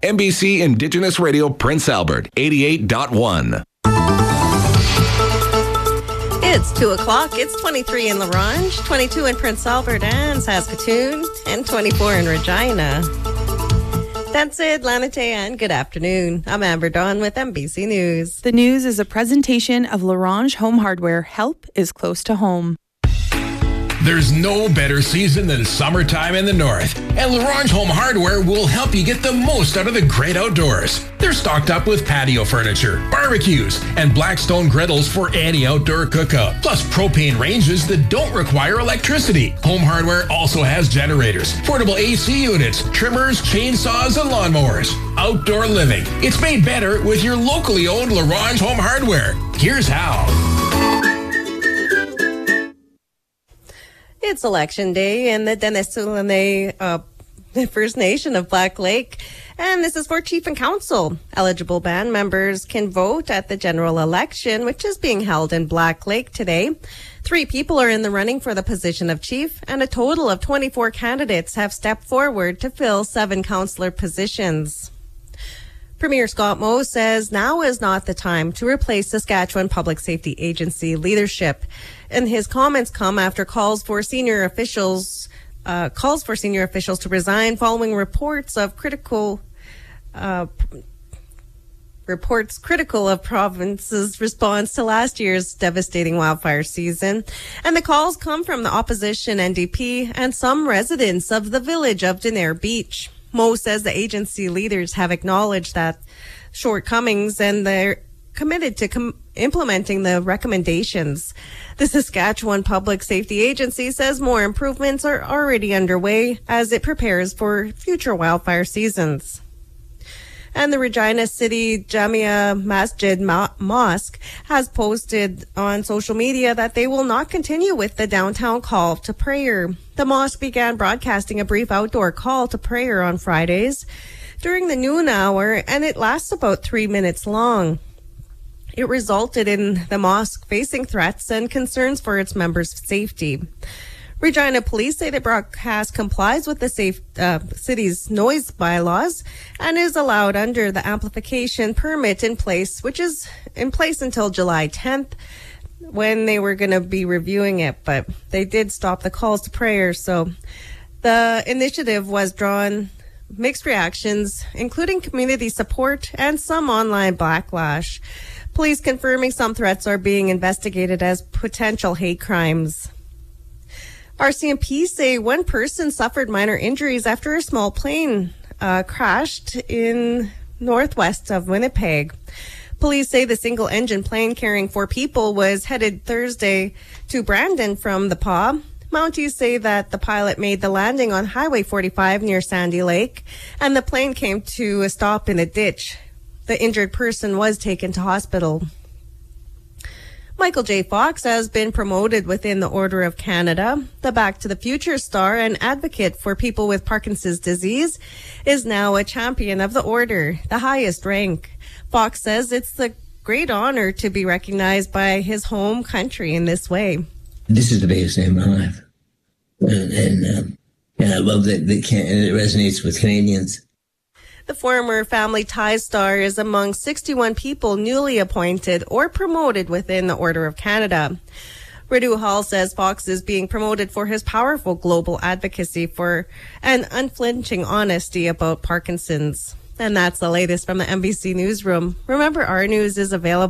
MBC Indigenous Radio Prince Albert, 88.1. It's 2 o'clock. It's 23 in La Ronge, 22 in Prince Albert and Saskatoon, and 24 in Regina. That's it, Lanate, and good afternoon. I'm Amber Dawn with MBC News. The news is a presentation of La Ronge Home Hardware. Help is close to home. There's no better season than summertime in the north, and La Ronge Home Hardware will help you get the most out of the great outdoors. They're stocked up with patio furniture, barbecues, and Blackstone griddles for any outdoor cookout, plus propane ranges that don't require electricity. Home Hardware also has generators, portable AC units, trimmers, chainsaws, and lawnmowers. Outdoor living. It's made better with your locally owned La Ronge Home Hardware. Here's how. It's Election Day in the Denizulene First Nation of Black Lake, and this is for Chief and Council. Eligible band members can vote at the general election, which is being held in Black Lake today. 3 people are in the running for the position of chief, and a total of 24 candidates have stepped forward to fill 7 councillor positions. Premier Scott Moe says now is not the time to replace Saskatchewan Public Safety Agency leadership. And his comments come after calls for senior officials to resign following reports critical of province's response to last year's devastating wildfire season. And the calls come from the opposition NDP and some residents of the village of Denair Beach. Moe says the agency leaders have acknowledged that shortcomings and they're committed to implementing the recommendations. The Saskatchewan Public Safety Agency says more improvements are already underway as it prepares for future wildfire seasons. And the Regina City Jamia Masjid Mosque has posted on social media that they will not continue with the downtown call to prayer. The mosque began broadcasting a brief outdoor call to prayer on Fridays during the noon hour, and it lasts about 3 minutes long. It resulted in the mosque facing threats and concerns for its members' safety. Regina police say the broadcast complies with the city's noise bylaws and is allowed under the amplification permit in place, which is in place until July 10th when they were going to be reviewing it, but they did stop the calls to prayer. So the initiative was drawn mixed reactions, including community support and some online backlash. Police confirming some threats are being investigated as potential hate crimes. RCMP say one person suffered minor injuries after a small plane crashed in northwest of Winnipeg. Police say the single-engine plane carrying 4 people was headed Thursday to Brandon from the PAW. Mounties say that the pilot made the landing on Highway 45 near Sandy Lake, and the plane came to a stop in a ditch. The injured person was taken to hospital. Michael J. Fox has been promoted within the Order of Canada. The Back to the Future star and advocate for people with Parkinson's disease is now a champion of the order, the highest rank. Fox says it's a great honor to be recognized by his home country in this way. This is the biggest name in my life. And I love that it resonates with Canadians. The former Family Ties star is among 61 people newly appointed or promoted within the Order of Canada. Ridu Hall says Fox is being promoted for his powerful global advocacy for an unflinching honesty about Parkinson's. And that's the latest from the MBC Newsroom. Remember, our news is available